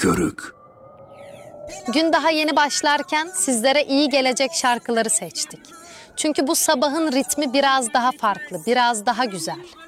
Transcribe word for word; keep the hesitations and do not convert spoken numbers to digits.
körük. Gün daha yeni başlarken sizlere iyi gelecek şarkıları seçtik. Çünkü bu sabahın ritmi biraz daha farklı, biraz daha güzel.